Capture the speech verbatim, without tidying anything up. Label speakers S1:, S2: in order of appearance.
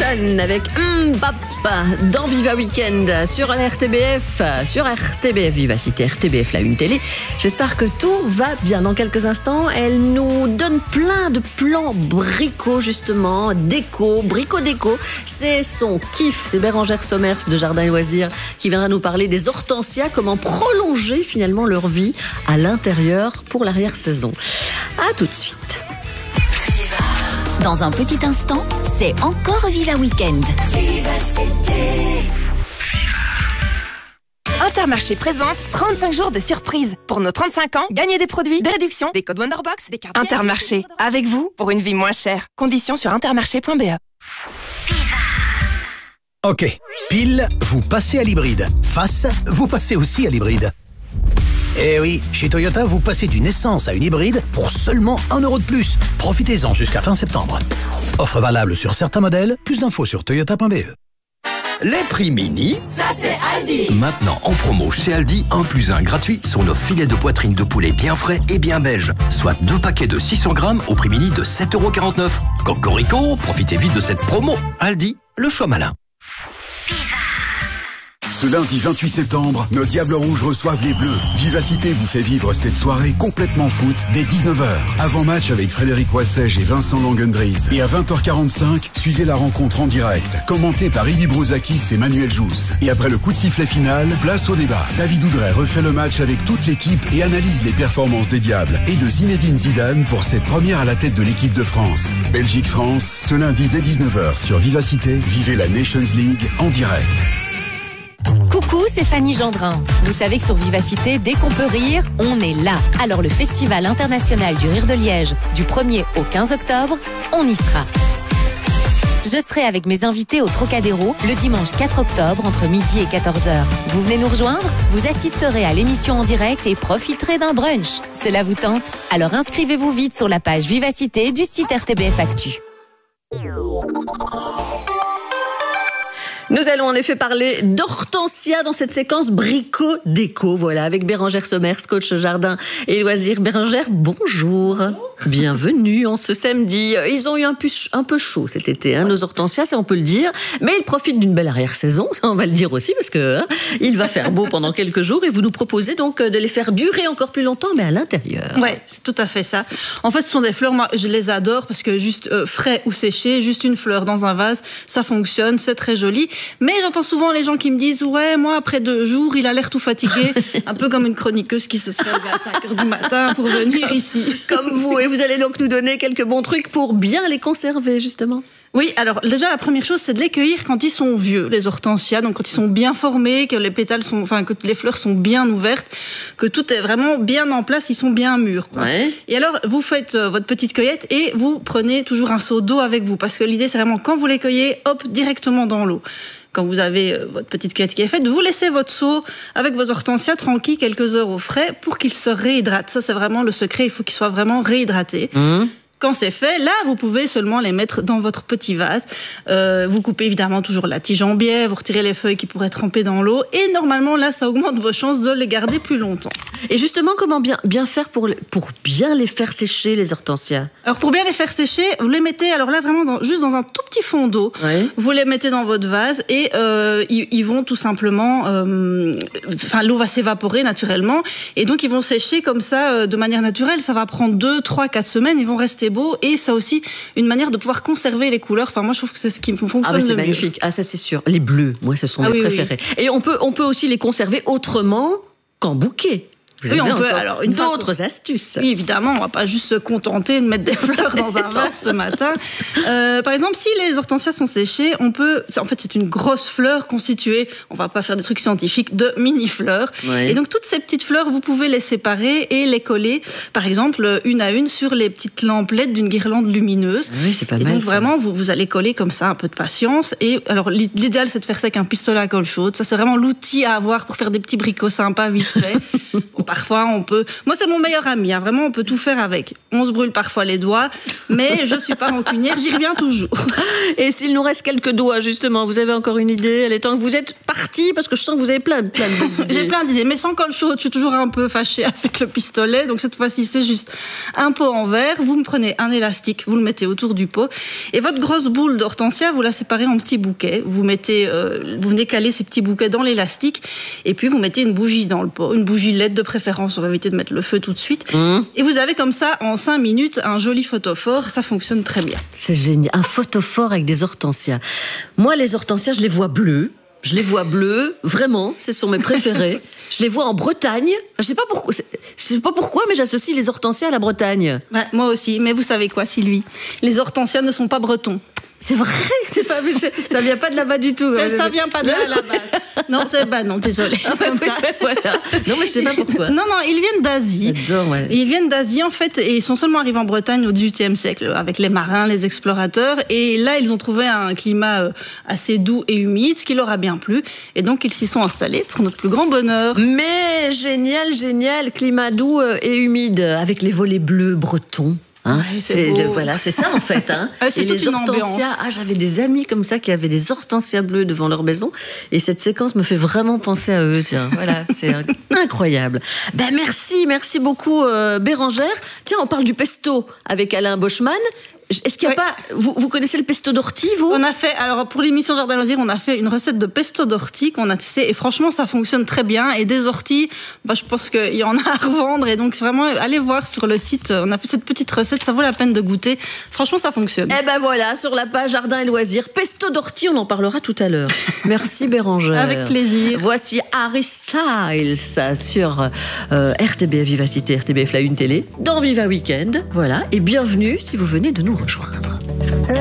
S1: Sun avec Mbappa dans Viva Weekend sur R T B F, sur R T B F Vivacité, R T B F la une télé. J'espère que tout va bien. Dans quelques instants, elle nous donne plein de plans brico justement, déco, brico déco. C'est son kiff, c'est Bérangère Sommers de Jardin et Loisirs qui viendra nous parler des hortensias, comment prolonger finalement leur vie à l'intérieur pour l'arrière-saison. À tout de suite.
S2: Dans un petit instant, c'est encore Viva Weekend.
S3: Intermarché présente trente-cinq jours de surprise. Pour nos trente-cinq ans, gagnez des produits, des réductions, des codes Wonderbox, des cartes. Intermarché, avec vous pour une vie moins chère. Conditions sur intermarché point b e.
S4: Ok, pile, vous passez à l'hybride. Face, vous passez aussi à l'hybride. Eh oui, chez Toyota, vous passez d'une essence à une hybride pour seulement un euro de plus. Profitez-en jusqu'à fin septembre. Offre valable sur certains modèles. Plus d'infos sur toyota point b e.
S5: Les prix mini,
S6: ça c'est Aldi.
S5: Maintenant en promo chez Aldi, un plus un gratuit sur nos filets de poitrine de poulet bien frais et bien belges. Soit deux paquets de six cents grammes au prix mini de sept euros quarante-neuf. Cocorico, profitez vite de cette promo. Aldi, le choix malin.
S7: Ce lundi vingt-huit septembre, nos Diables Rouges reçoivent les Bleus. Vivacité vous fait vivre cette soirée complètement foot dès dix-neuf heures. Avant-match avec Frédéric Wassège et Vincent Langendries. Et à vingt heures quarante-cinq, suivez la rencontre en direct, commentée par Ibi Brouzakis et Manuel Jousse. Et après le coup de sifflet final, place au débat. David Oudray refait le match avec toute l'équipe et analyse les performances des Diables et de Zinedine Zidane pour cette première à la tête de l'équipe de France. Belgique-France, ce lundi dès dix-neuf heures sur Vivacité, vivez la Nations League en direct.
S2: Coucou, c'est Fanny Gendrin. Vous savez que sur Vivacité, dès qu'on peut rire, on est là. Alors le Festival international du rire de Liège, du premier au quinze octobre, on y sera. Je serai avec mes invités au Trocadéro le dimanche quatre octobre entre midi et quatorze heures. Vous venez nous rejoindre? Vous assisterez à l'émission en direct et profiterez d'un brunch. Cela vous tente? Alors inscrivez-vous vite sur la page Vivacité du site R T B F Actu.
S1: Nous allons en effet parler d'hortensia dans cette séquence brico-déco, voilà, avec Bérangère Sommers, coach jardin et loisirs. Bérangère, bonjour. Bienvenue en ce samedi. Ils ont eu un peu, un peu chaud cet été, hein, nos hortensias, ça on peut le dire, mais ils profitent d'une belle arrière-saison, ça on va le dire aussi, parce que hein, il va faire beau pendant quelques jours et vous nous proposez donc de les faire durer encore plus longtemps, mais à l'intérieur.
S8: Ouais, c'est tout à fait ça. En fait, ce sont des fleurs, moi je les adore parce que juste euh, frais ou séché, juste une fleur dans un vase, ça fonctionne, c'est très joli. Mais j'entends souvent les gens qui me disent « Ouais, moi, après deux jours, il a l'air tout fatigué. » Un peu comme une chroniqueuse qui se serait levée à cinq heures du matin pour venir ici.
S1: Comme vous. Et vous allez donc nous donner quelques bons trucs pour bien les conserver, justement.
S8: Oui, alors déjà la première chose c'est de les cueillir quand ils sont vieux, les hortensias, donc quand ils sont bien formés, que les pétales sont, enfin que les fleurs sont bien ouvertes, que tout est vraiment bien en place, ils sont bien mûrs.
S1: Ouais.
S8: Et alors vous faites euh, votre petite cueillette et vous prenez toujours un seau d'eau avec vous, parce que l'idée c'est vraiment quand vous les cueillez, hop, directement dans l'eau. Quand vous avez euh, votre petite cueillette qui est faite, vous laissez votre seau avec vos hortensias tranquilles quelques heures au frais pour qu'ils se réhydratent. Ça c'est vraiment le secret, il faut qu'ils soient vraiment réhydratés. Mmh. Quand c'est fait, là, vous pouvez seulement les mettre dans votre petit vase. Euh, vous coupez évidemment toujours la tige en biais, vous retirez les feuilles qui pourraient tremper dans l'eau. Et normalement, là, ça augmente vos chances de les garder plus longtemps.
S1: Et justement, comment bien, bien faire pour, pour bien les faire sécher, les hortensias? Alors,
S8: pour bien les faire sécher, vous les mettez, alors là, vraiment, dans, juste dans un tout petit fond d'eau.
S1: Ouais.
S8: Vous les mettez dans votre vase et euh, ils, ils vont tout simplement... Euh, enfin, l'eau va s'évaporer naturellement. Et donc, ils vont sécher comme ça, euh, de manière naturelle. Ça va prendre deux, trois, quatre semaines. Ils vont rester beau et ça aussi une manière de pouvoir conserver les couleurs. Enfin moi je trouve que c'est ce qui fonctionne
S1: ah, bah, c'est
S8: le
S1: magnifique.
S8: mieux.
S1: Ah ça c'est sûr. Les bleus, moi ce sont
S8: ah,
S1: mes
S8: oui,
S1: préférés. Oui. Et on peut on peut aussi les conserver autrement qu'en bouquet. Vous
S8: oui,
S1: avez
S8: on peut. Alors, une
S1: d'autres astuces.
S8: Oui, évidemment, on va pas juste se contenter de mettre des fleurs dans un vase ce matin. Euh, par exemple, si les hortensias sont séchées, on peut. En fait, c'est une grosse fleur constituée. On va pas faire des trucs scientifiques de mini fleurs. Oui. Et donc toutes ces petites fleurs, vous pouvez les séparer et les coller, par exemple, une à une sur les petites lampes L E D d'une guirlande lumineuse.
S1: Oui, c'est pas
S8: et
S1: mal.
S8: Donc
S1: ça.
S8: vraiment, vous vous allez coller comme ça, un peu de patience. Et alors l'idéal, c'est de faire ça avec un pistolet à colle chaude. Ça, c'est vraiment l'outil à avoir pour faire des petits bricots sympas vite fait. Bon, parfois on peut... Moi, c'est mon meilleur ami, hein. Vraiment, on peut tout faire avec. On se brûle parfois les doigts, mais je suis pas rancunière, j'y reviens toujours.
S1: Et s'il nous reste quelques doigts, justement, vous avez encore une idée? Elle est temps que vous êtes parti, parce que je sens que vous avez plein, plein d'idées.
S8: J'ai plein d'idées, mais sans colle chaude, je suis toujours un peu fâchée avec le pistolet, donc cette fois-ci, c'est juste un pot en verre. Vous me prenez un élastique, vous le mettez autour du pot, et votre grosse boule d'hortensia, vous la séparez en petits bouquets. Vous mettez, euh, vous venez caler ces petits bouquets dans l'élastique, et puis vous mettez une bougie dans le pot, une bougie L E D de préférence. On va éviter de mettre le feu tout de suite. Mmh. Et vous avez comme ça, en cinq minutes, un joli photophore. Ça fonctionne très bien.
S1: C'est génial. Un photophore avec des hortensias. Moi, les hortensias, je les vois bleues. Je les vois bleus, vraiment, ce sont mes préférés. Je les vois en Bretagne. Je sais pas pourquoi, je sais pas pourquoi, mais j'associe les hortensias à la Bretagne.
S8: Ouais, moi aussi, mais vous savez quoi, Sylvie? Les hortensias ne sont pas bretons.
S1: C'est vrai, c'est pas, ça vient pas de là-bas du tout.
S8: Ça, ça vient pas de là à la base. Non, c'est bah non, désolé, c'est comme ça.
S1: Voilà. Non, mais je sais pas pourquoi.
S8: Non, non, ils viennent d'Asie.
S1: J'adore, ouais.
S8: Ils viennent d'Asie en fait, et ils sont seulement arrivés en Bretagne au dix-huitième siècle avec les marins, les explorateurs, et là ils ont trouvé un climat assez doux et humide, ce qui leur a bien plu, et donc ils s'y sont installés pour notre plus grand bonheur.
S1: Mais génial, génial, climat doux et humide avec les volets bleus bretons. Hein,
S8: ouais, c'est beau.
S1: Voilà, c'est ça en fait. Hein.
S8: Ah, c'est
S1: et
S8: toute
S1: les
S8: une
S1: hortensias,
S8: ambiance.
S1: ah, j'avais des amis comme ça qui avaient des hortensias bleues devant leur maison, et cette séquence me fait vraiment penser à eux. Tiens, voilà, c'est incroyable. Ben merci, merci beaucoup euh, Bérangère. Tiens, on parle du pesto avec Alain Boschman. Est-ce qu'il y a
S8: oui.
S1: pas vous, vous connaissez le pesto d'ortie, vous?
S8: On a fait, alors pour l'émission Jardin Loisirs, on a fait une recette de pesto d'ortie qu'on a testé, et franchement ça fonctionne très bien. Et des orties, bah, je pense qu'il y en a à revendre, et donc vraiment allez voir sur le site. On a fait cette petite recette, ça vaut la peine de goûter. Franchement ça fonctionne.
S1: Eh ben voilà, sur la page Jardin et Loisirs, pesto d'ortie, on en parlera tout à l'heure. Merci Bérangère.
S8: Avec plaisir.
S1: Voici Harry Styles sur euh, R T B F Vivacité, R T B F la Une Télé, dans Viva Weekend. Voilà, et bienvenue si vous venez de nous rejoindre.